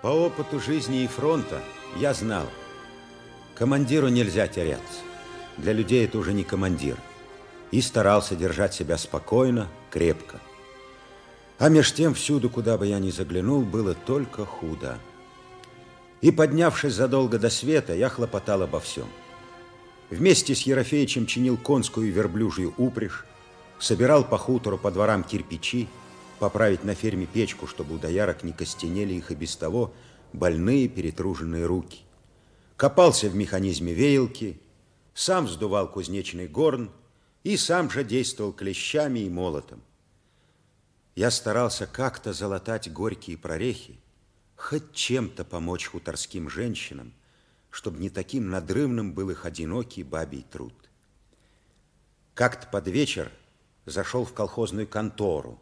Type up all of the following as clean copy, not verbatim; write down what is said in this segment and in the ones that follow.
По опыту жизни и фронта я знал, командиру нельзя теряться. Для людей это уже не командир. И старался держать себя спокойно, крепко. А меж тем, всюду, куда бы я ни заглянул, было только худо. И, поднявшись задолго до света, я хлопотал обо всем. Вместе с Ерофеичем чинил конскую и верблюжью упряжь, собирал по хутору, по дворам кирпичи, поправить на ферме печку, чтобы у доярок не костенели их и без того больные перетруженные руки. Копался в механизме веялки, сам вздувал кузнечный горн и сам же действовал клещами и молотом. Я старался как-то залатать горькие прорехи, хоть чем-то помочь хуторским женщинам, чтобы не таким надрывным был их одинокий бабий труд. Как-то под вечер зашел в колхозную контору.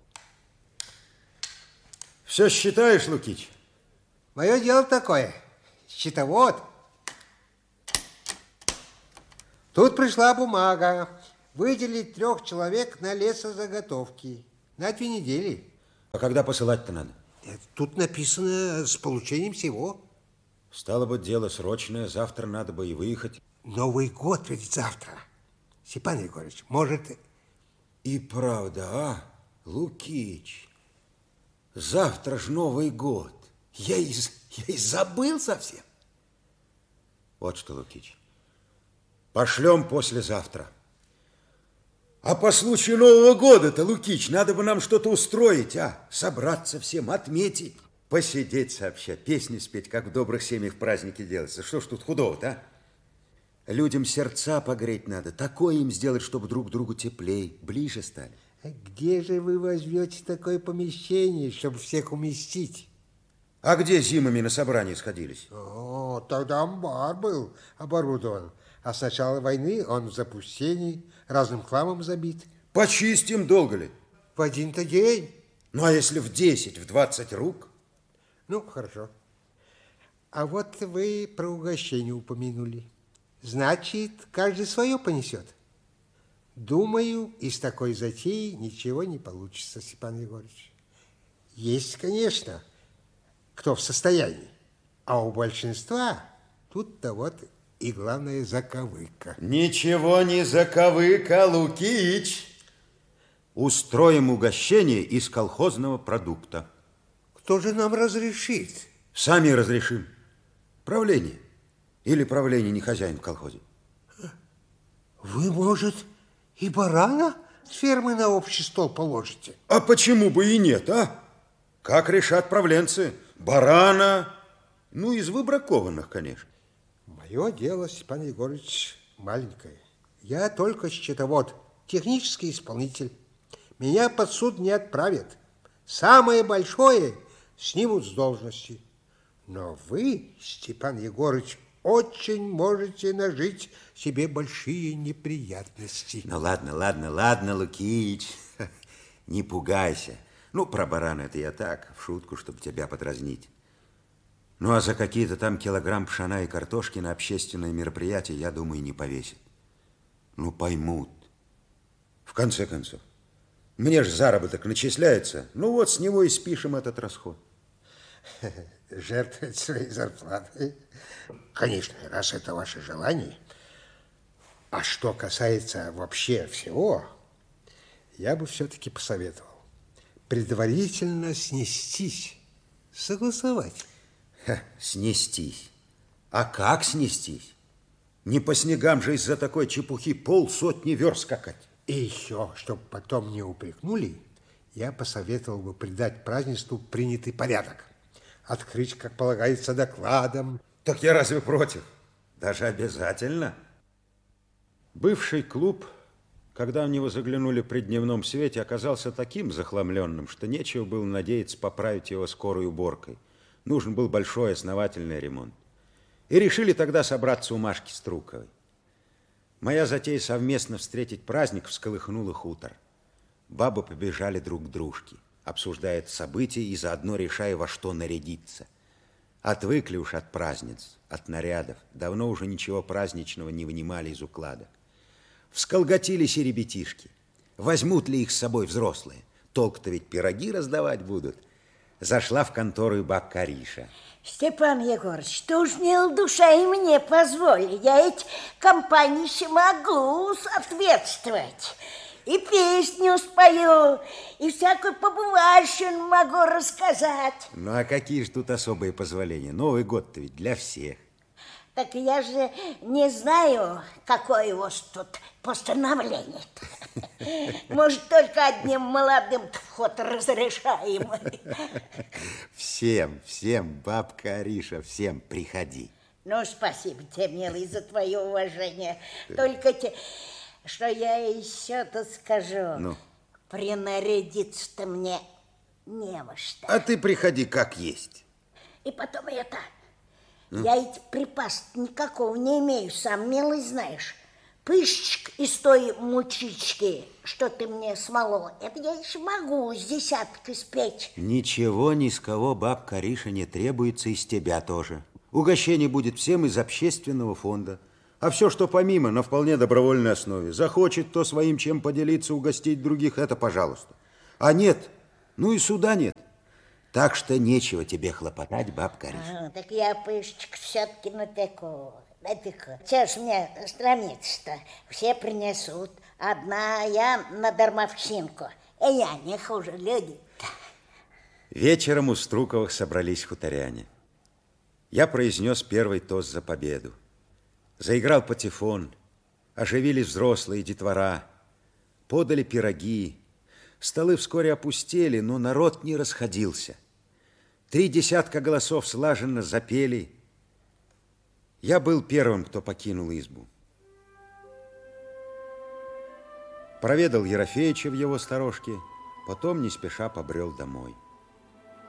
Все считаешь, Лукич? Мое дело такое, счетовод. Тут пришла бумага. Выделить 3 человек на лесозаготовки. На 2 недели. А когда посылать-то надо? Тут написано с получением всего. Стало быть, дело срочное. Завтра надо бы и выехать. Новый год ведь завтра. Степан Егорович, может... И правда, а, Лукич? Завтра ж Новый год. Я и забыл совсем. Вот что, Лукич, пошлем послезавтра. А по случаю Нового года-то, Лукич, надо бы нам что-то устроить, а? Собраться всем, отметить. Посидеть сообща, песни спеть, как в добрых семьях праздники делаются. Что ж тут худого-то, а? Людям сердца погреть надо, такое им сделать, чтобы друг другу теплей, ближе стали. Где же вы возьмете такое помещение, чтобы всех уместить? А где зимами на собрании сходились? О, тогда амбар был оборудован. А с начала войны он в запустении, разным хламом забит. Почистим долго ли? В один-то день. Ну, а если в 10, в 20 рук? Ну, хорошо. А вот вы про угощение упомянули. Значит, каждый свое понесет. Думаю, из такой затеи ничего не получится, Степан Егорович. Есть, конечно, кто в состоянии. А у большинства тут-то вот и главное заковыка. Ничего не заковыка, Лукич. Устроим угощение из колхозного продукта. Кто же нам разрешит? Сами разрешим. Правление. Или правление не хозяин в колхозе. Вы, может, и барана с фермы на общий стол положите? А почему бы и нет, а? Как решат правленцы? Барана, ну, из выбракованных, конечно. Мое дело, Степан Егорович, маленькое. Я только счетовод, технический исполнитель. Меня под суд не отправят. Самое большое снимут с должности. Но вы, Степан Егорович, очень можете нажить себе большие неприятности. Ну, ладно, Лукич, не пугайся. Ну, про барана это я так, в шутку, чтобы тебя подразнить. Ну, а за какие-то там килограмм пшена и картошки на общественное мероприятие, я думаю, не повесят. Ну, поймут. В конце концов, мне же заработок начисляется. Ну, вот с него и спишем этот расход. Жертвовать своей зарплатой? Конечно, раз это ваше желание. А что касается вообще всего, я бы все-таки посоветовал предварительно снестись, согласовать. Снестись. А как снестись? Не по снегам же из-за такой чепухи 50 верст скакать. И еще, чтобы потом не упрекнули, я посоветовал бы придать празднеству принятый порядок. Открыть, как полагается, докладом. Так я разве против? Даже обязательно. Бывший клуб, когда в него заглянули при дневном свете, оказался таким захламленным, что нечего было надеяться поправить его скорой уборкой. Нужен был большой основательный ремонт. И решили тогда собраться у Машки Струковой. Моя затея совместно встретить праздник всколыхнула хутор. Бабы побежали друг к дружке, обсуждая это событие и заодно решая, во что нарядиться. Отвыкли уж от праздниц, от нарядов. Давно уже ничего праздничного не вынимали из укладок. Всколготились и ребятишки. Возьмут ли их с собой взрослые? Толк-то ведь пироги раздавать будут. Зашла в контору и бабка Ариша. Степан Егорович, ты уж не душа и мне позволь. Я ведь компании могу соответствовать. И песню спою, и всякую побывальщину могу рассказать. Ну, а какие же тут особые позволения? Новый год-то ведь для всех. Так я же не знаю, какое у вас тут постановление. Может, только одним молодым вход разрешаемый. Всем, бабка Ариша, всем приходи. Ну, спасибо тебе, милый, за твое уважение. Только что я еще-то скажу. Ну? Принарядиться-то мне не во что. А ты приходи как есть. И потом это... Я ведь припас никакого не имею, сам, милый, знаешь. Пышечек из той мучички, что ты мне смолола, это я еще могу с десяток испечь. Ничего ни с кого, бабка Ариша, не требуется, из тебя тоже. Угощение будет всем из общественного фонда. А все, что помимо, на вполне добровольной основе. Захочет кто своим чем поделиться, угостить других, это пожалуйста. А нет, ну и суда нет. Так что нечего тебе хлопотать, бабка Ариша. Так я, пышечка, все-таки на такого. Че ж мне стремиться-то? Все принесут. Одна я на дармовщинку. И я не хуже людей-то. Вечером у Струковых собрались хуторяне. Я произнес первый тост за победу. Заиграл патефон, оживились взрослые, детвора, подали пироги. Столы вскоре опустели, но народ не расходился. 3 десятка голосов слаженно запели. Я был первым, кто покинул избу. Проведал Ерофеича в его сторожке, потом не спеша побрел домой.